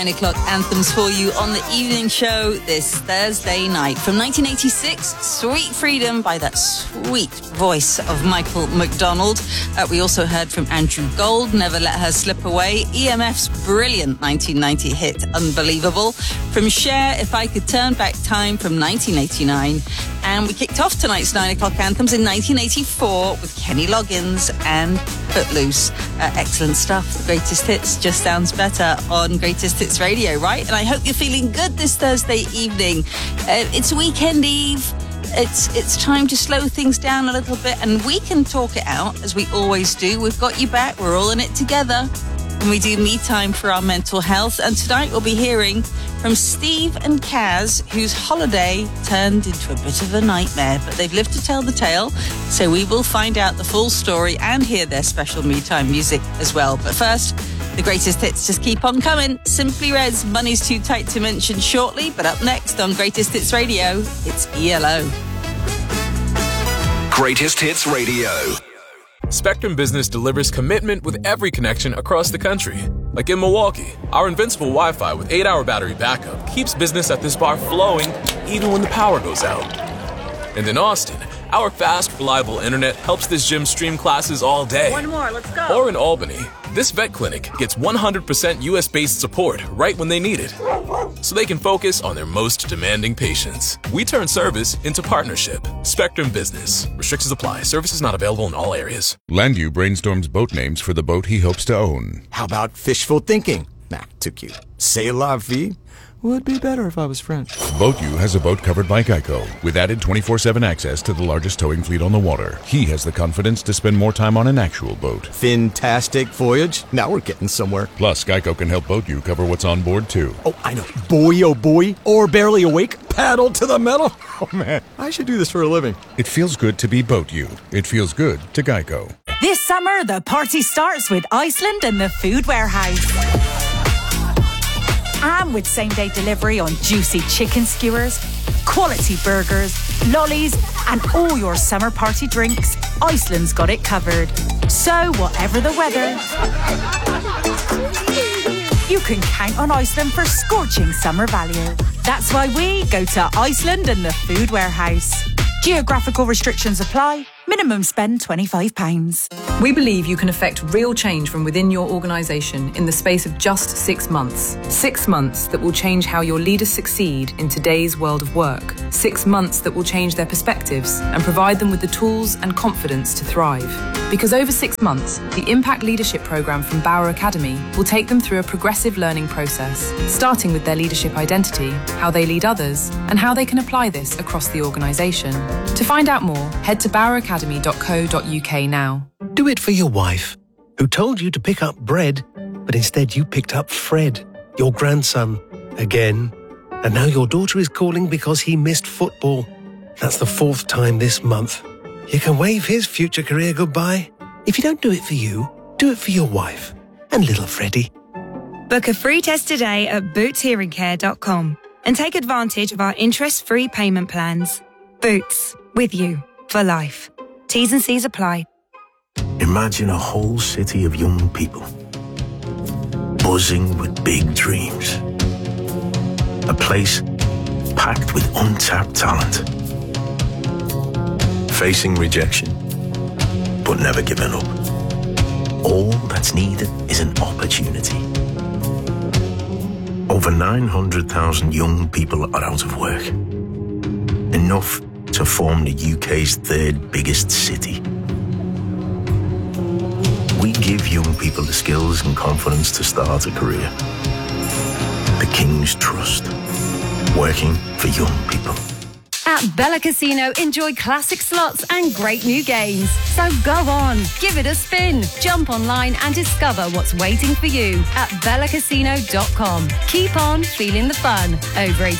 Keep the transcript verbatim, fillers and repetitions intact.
nine o'clock anthems for you on the evening show this Thursday night. From nineteen eighty-six, Sweet Freedom by that sweet voice of Michael McDonald. Uh, we also heard from Andrew Gold, Never Let Her Slip Away. E M F's brilliant nineteen ninety hit, Unbelievable. From Cher, If I Could Turn Back Time from nineteen eighty-nine. And we kicked off tonight's nine o'clock anthems in nineteen eighty-four with Kenny Loggins and Footloose. Uh, excellent stuff. The greatest hits just sounds better on Greatest Hits Radio, right? And I hope you're feeling good this Thursday evening. Uh, it's weekend eve. It's it's time to slow things down a little bit, and we can talk it out as we always do. We've got you back. We're all in it together. And we do me time for our mental health. And tonight we'll be hearing from Steve and Kaz, whose holiday turned into a bit of a nightmare, but they've lived to tell the tale. So we will find out the full story and hear their special me time music as well. But first, the greatest hits just keep on coming. Simply Red's Money's Too Tight to Mention shortly, but up next on Greatest Hits Radio, it's E L O. Greatest Hits Radio. Spectrum Business delivers commitment with every connection across the country. Like in Milwaukee, our invincible Wi-Fi with eight hour battery backup keeps business at this bar flowing even when the power goes out. And in Austin, our fast, reliable internet helps this gym stream classes all day. One more, let's go. Or in Albany, this vet clinic gets one hundred percent U S-based support right when they need it, so they can focus on their most demanding patients. We turn service into partnership. Spectrum Business. Restrictions apply. Services not available in all areas. Landu brainstorms boat names for the boat he hopes to own. How about fishful thinking? Nah, too cute. C'est la vie. Would be better if I was French. BoatU has a boat covered by Geico, with added twenty-four seven access to the largest towing fleet on the water. He has the confidence to spend more time on an actual boat. Fantastic voyage. Now we're getting somewhere. Plus, Geico can help BoatU cover what's on board, too. Oh, I know. Boy, oh boy. Or barely awake. Paddle to the metal. Oh, man. I should do this for a living. It feels good to be BoatU. It feels good to Geico. This summer, the party starts with Iceland and the Food Warehouse. And with same-day delivery on juicy chicken skewers, quality burgers, lollies, and all your summer party drinks, Iceland's got it covered. So, whatever the weather, you can count on Iceland for scorching summer value. That's why we go to Iceland and the Food Warehouse. Geographical restrictions apply. Minimum spend twenty-five pounds. We believe you can effect real change from within your organisation in the space of just six months. Six months that will change how your leaders succeed in today's world of work. Six months that will change their perspectives and provide them with the tools and confidence to thrive. Because over six months, the Impact Leadership Programme from Bauer Academy will take them through a progressive learning process, starting with their leadership identity, how they lead others, and how they can apply this across the organisation. To find out more, head to bauer academy dot co dot uk now. Do it for your wife, who told you to pick up bread, but instead you picked up Fred, your grandson, again. And now your daughter is calling because he missed football. That's the fourth time this month. You can wave his future career goodbye. If you don't do it for you, do it for your wife and little Freddie. Book a free test today at boots hearing care dot com and take advantage of our interest-free payment plans. Boots, with you for life. T's and C's apply. Imagine a whole city of young people, buzzing with big dreams. A place packed with untapped talent. Facing rejection, but never giving up. All that's needed is an opportunity. Over nine hundred thousand young people are out of work. Enough to form the U K's third biggest city. We give young people the skills and confidence to start a career. The King's Trust. Working for young people. At Bella Casino, enjoy classic slots and great new games. So go on, give it a spin. Jump online and discover what's waiting for you at bella casino dot com. Keep on feeling the fun. Over eighteen